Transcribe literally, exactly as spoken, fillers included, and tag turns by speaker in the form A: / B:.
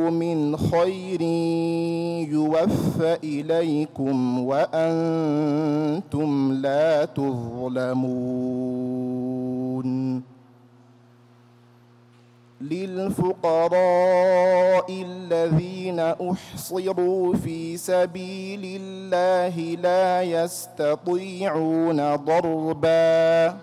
A: تنفقوا من خير يوفى إليكم وأنتم لا تظلمون. للفقراء الذين أحصروا في سبيل الله لا يستطيعون ضربا